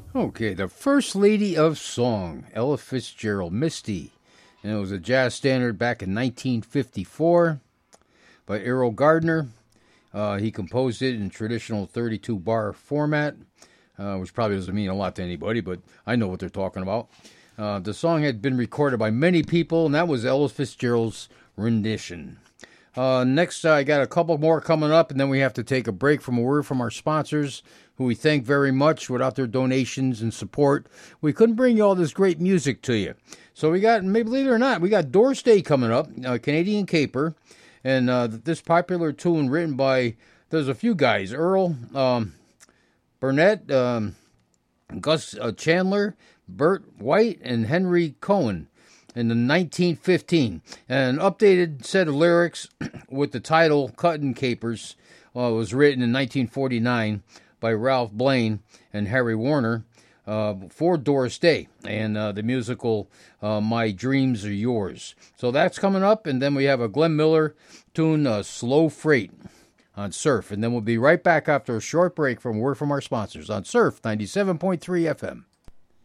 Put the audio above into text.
Okay, the First Lady of Song, Ella Fitzgerald, Misty. And it was a jazz standard back in 1954 by Errol Gardner. He composed it in traditional 32 bar format, which probably doesn't mean a lot to anybody, but I know what they're talking about. The song had been recorded by many people, and that was Ella Fitzgerald's rendition. Next, I got a couple more coming up, and then we have to take a break from a word from our sponsors, who we thank very much. Without their donations and support, we couldn't bring you all this great music to you. So we got, maybe believe it or not, we got Doris Day coming up, Canadian Caper, and this popular tune written by, there's a few guys, Earl Burnett, Gus Chandler, Bert White, and Henry Cohen in the 1915. And an updated set of lyrics with the title Cuttin' Capers was written in 1949 by Ralph Blaine and Harry Warner for Doris Day and the musical My Dreams Are Yours. So that's coming up, and then we have a Glenn Miller tune, Slow Freight, on Surf. And then we'll be right back after a short break from word from our sponsors on Surf 97.3 FM.